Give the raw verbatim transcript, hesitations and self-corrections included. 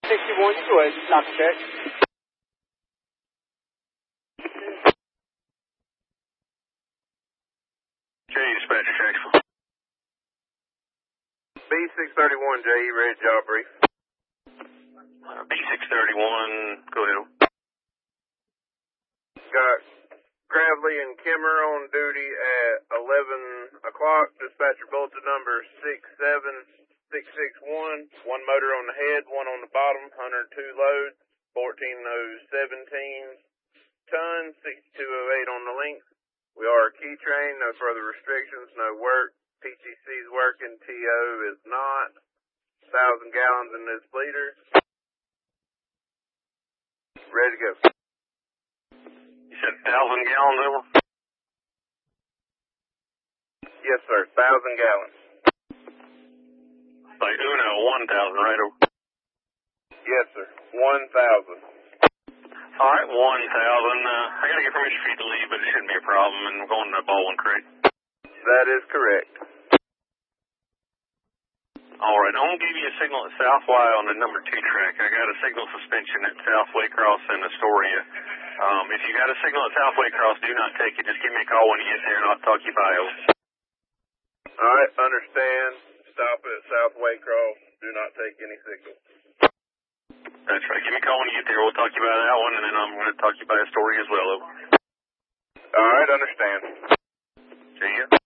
sixty-one, you go ahead, knock the check. J E, dispatcher, Jacksonville. B six thirty-one, J E, ready job brief. Uh, B six thirty-one, go ahead. Got Gravely and Kimmer on duty at eleven o'clock. Dispatcher bulletin number six seven six six one. One motor on the head, one on the bottom, one hundred two loads, fourteen oh seventeen tons, sixty-two oh eight on the length. We are a key train, no further restrictions, no work. P T C's working, T O is not. one thousand gallons in this bleeder. Ready to go. You said one thousand gallons over? Yes, sir, one thousand gallons. Like Uno, one thousand, right over? Yes, sir, one thousand. All right, one thousand. Uh, I got to get permission for you to leave, but it shouldn't be a problem, and we're going to Baldwin Creek. That is correct. All right, I'm going to give you a signal at South Y on the number two track. I got a signal suspension at South Waycross and Astoria. Um, if you got a signal at South Waycross, do not take it. Just give me a call when you get there, and I'll talk you by over. All right, understand. Stop at South Waycross. Do not take any signals. That's right. Give me a call when you get there. We'll talk you about that one, and then I'm going to talk you about Astoria as well. Over. All right, understand. See ya.